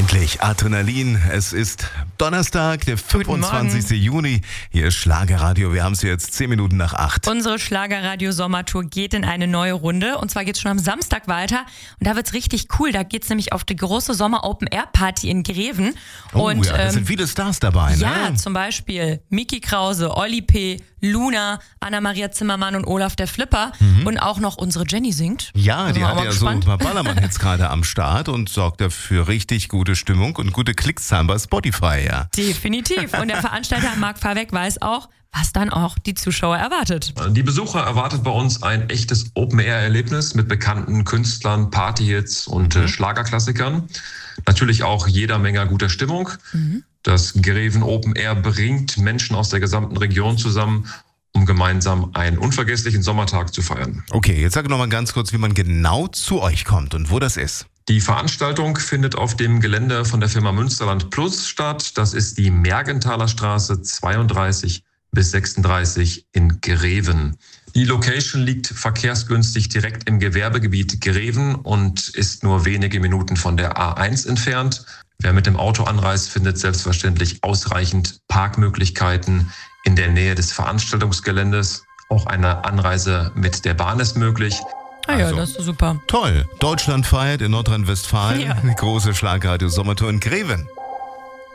Endlich Adrenalin. Es ist Donnerstag, der 25. Juni. Hier ist Schlagerradio. Wir haben es jetzt 10 Minuten nach 8. Unsere Schlagerradio-Sommertour geht in eine neue Runde. Und zwar geht es schon am Samstag weiter. Und da wird es richtig cool. Da geht es nämlich auf die große Sommer-Open-Air-Party in Greven. Und, ja, da sind viele Stars dabei, ne? Ja, zum Beispiel Miki Krause, Olli P., Luna, Anna-Maria Zimmermann und Olaf der Flipper. Und auch noch unsere Jenny singt. Ja, die hat ja so ein gespannt. paar Ballermann-Hits gerade am Start und sorgt dafür richtig gute Stimmung und gute Klickszahlen bei Spotify, ja. Definitiv. Und der Veranstalter Marc Fahrweck weiß auch, was dann auch die Zuschauer erwartet. Die Besucher erwartet bei uns ein echtes Open-Air-Erlebnis mit bekannten Künstlern, Partyhits und Schlagerklassikern. Natürlich auch jeder Menge guter Stimmung. Das Greven Open Air bringt Menschen aus der gesamten Region zusammen, um gemeinsam einen unvergesslichen Sommertag zu feiern. Okay, jetzt sag noch mal ganz kurz, wie man genau zu euch kommt und wo das ist. Die Veranstaltung findet auf dem Gelände von der Firma Münsterland Plus statt. Das ist die Mergenthaler Straße 32 bis 36 in Greven. Die Location liegt verkehrsgünstig direkt im Gewerbegebiet Greven und ist nur wenige Minuten von der A1 entfernt. Wer mit dem Auto anreist, findet selbstverständlich ausreichend Parkmöglichkeiten in der Nähe des Veranstaltungsgeländes. Auch eine Anreise mit der Bahn ist möglich. Ah ja, das ist super. Toll. Deutschland feiert in Nordrhein-Westfalen. Ja. Eine große Schlagerradio-Sommertour in Greven.